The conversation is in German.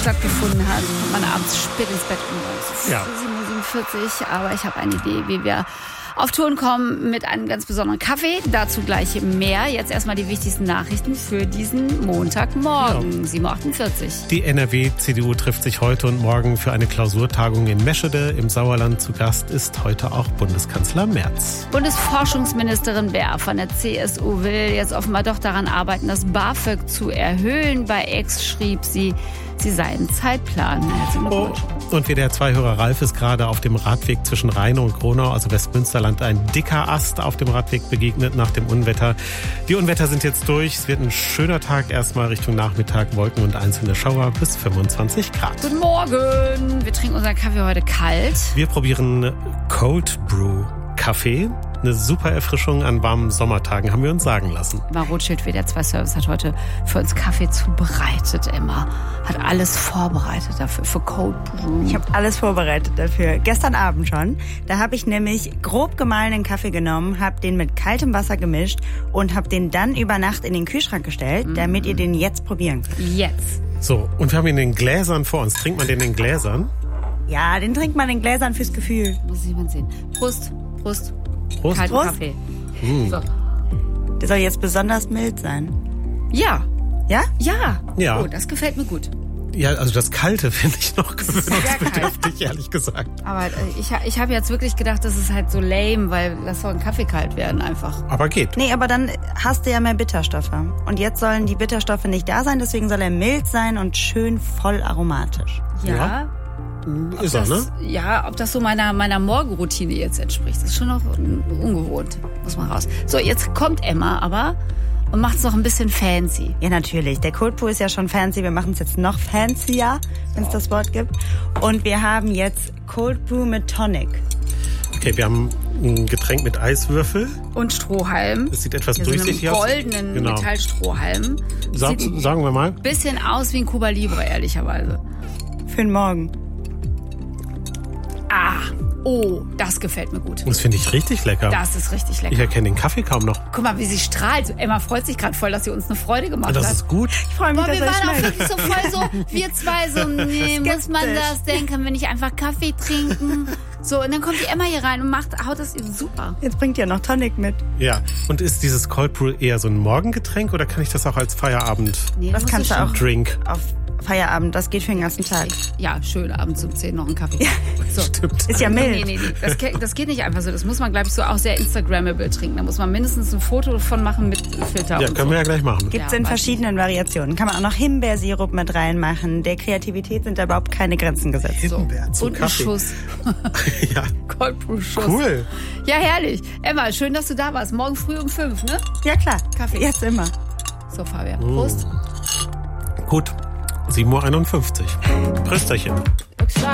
stattgefunden hat, man abends spät ins Bett kommt. Ja. 7:47 Uhr, aber ich habe eine Idee, wie wir auf Touren kommen mit einem ganz besonderen Kaffee. Dazu gleich mehr. Jetzt erstmal die wichtigsten Nachrichten für diesen Montagmorgen, 7:48 Uhr. Die NRW-CDU trifft sich heute und morgen für eine Klausurtagung in Meschede im Sauerland. Zu Gast ist heute auch Bundeskanzler Merz. Bundesforschungsministerin Baer von der CSU will jetzt offenbar doch daran arbeiten, das BAföG zu erhöhen. Bei X schrieb sie sei ein Zeitplan. Und WDR-2-Hörer Ralf ist gerade auf dem Radweg zwischen Rheine und Gronau, also Westmünsterland, ein dicker Ast auf dem Radweg begegnet nach dem Unwetter. Die Unwetter sind jetzt durch. Es wird ein schöner Tag, erstmal Richtung Nachmittag, Wolken und einzelne Schauer bis 25 Grad. Guten Morgen! Wir trinken unseren Kaffee heute kalt. Wir probieren Cold Brew Kaffee. Eine super Erfrischung an warmen Sommertagen, haben wir uns sagen lassen. Emma Rothschild, WDR2 Service, hat heute für uns Kaffee zubereitet, Emma. Hat alles vorbereitet dafür, für Cold Brew. Ich habe alles vorbereitet dafür. Gestern Abend schon. Da habe ich nämlich grob gemahlenen Kaffee genommen, habe den mit kaltem Wasser gemischt und habe den dann über Nacht in den Kühlschrank gestellt, damit ihr den jetzt probieren könnt. Jetzt. So, und wir haben ihn in den Gläsern vor uns. Trinkt man den in Gläsern? Ja, den trinkt man in Gläsern fürs Gefühl. Muss jemand sehen. Prost, Prost. Prost. Kalten Prost. Kaffee. Mm. So. Der soll jetzt besonders mild sein. Ja. Ja? Ja. Ja. Oh, das gefällt mir gut. Ja, also das Kalte finde ich noch gewöhnungsbedürftig, ehrlich gesagt. Aber ich habe jetzt wirklich gedacht, das ist halt so lame, weil das soll ein Kaffee kalt werden einfach. Aber geht. Nee, aber dann hast du ja mehr Bitterstoffe. Und jetzt sollen die Bitterstoffe nicht da sein, deswegen soll er mild sein und schön voll aromatisch. Ja. Ist er, ne? Ja, ob das so meiner Morgenroutine jetzt entspricht, das ist schon noch ungewohnt. Muss man raus. So, jetzt kommt Emma aber und macht es noch ein bisschen fancy. Ja, natürlich. Der Cold Brew ist ja schon fancy. Wir machen es jetzt noch fancier, wenn es das Wort gibt. Und wir haben jetzt Cold Brew mit Tonic. Okay, wir haben ein Getränk mit Eiswürfel. Und Strohhalm. Das sieht etwas Ja, durchsichtig so aus. einen goldenen Genau. Metallstrohhalm. Sagen wir mal. Ein bisschen aus wie ein Cuba Libre, ehrlicherweise. Für den Morgen. Oh, das gefällt mir gut. Das finde ich richtig lecker. Das ist richtig lecker. Ich erkenne den Kaffee kaum noch. Guck mal, wie sie strahlt. Emma freut sich gerade voll, dass sie uns eine Freude gemacht Das hat. ist gut. Ich freue mich, Boah, dass wir er waren auch schmeckt. wirklich so voll so, wir zwei so, nee, muss man das denn? Können wir nicht einfach Kaffee trinken? So, und dann kommt die Emma hier rein und haut das super. Jetzt bringt ihr noch Tonic mit. Ja. Und ist dieses Cold Brew eher so ein Morgengetränk oder kann ich das auch als Feierabend-Drink? Nee, Das kannst du auch schon- auf Feierabend. Das geht für den ganzen Tag. Ja, schön, abends um 10 noch einen Kaffee. So. Stimmt. Ist ja mild. Nee. Das geht nicht einfach so. Das muss man, glaube ich, so auch sehr Instagrammable trinken. Da muss man mindestens ein Foto von machen mit Filter Ja, und können so. wir ja gleich machen. Gibt's Ja, in weiß verschiedenen Variationen. Kann man auch noch Himbeersirup mit reinmachen. Der Kreativität sind da überhaupt keine Grenzen gesetzt. Himbeer zu Und ein Kaffee. Schuss. Ja, Cold Brew Schuss. cool. Ja, herrlich. Emma, schön, dass du da warst. Morgen früh um 5, ne? Ja klar, Kaffee. jetzt immer. So, Fabian. Prost. Gut. 7:51 Uhr. Prösterchen.